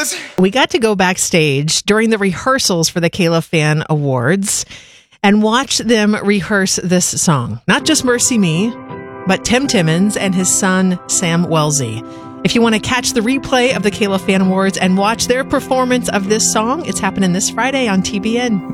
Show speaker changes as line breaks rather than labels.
Cause
We got to go backstage during the rehearsals for the Kayla Fan Awards and watch them rehearse this song. Not just Mercy Me, but Tim Timmons and his son, Sam Wellesley. If you want to catch the replay of the Kayla Fan Awards and watch their performance of this song, it's happening this Friday on TBN.